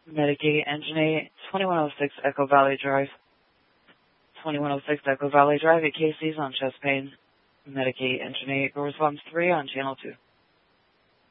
Medicaid Engine 8, 2106 Echo Valley Drive. 2106 Echo Valley Drive, at Casey's on chest pain. Medicaid Engine 8, response 3 on channel 2.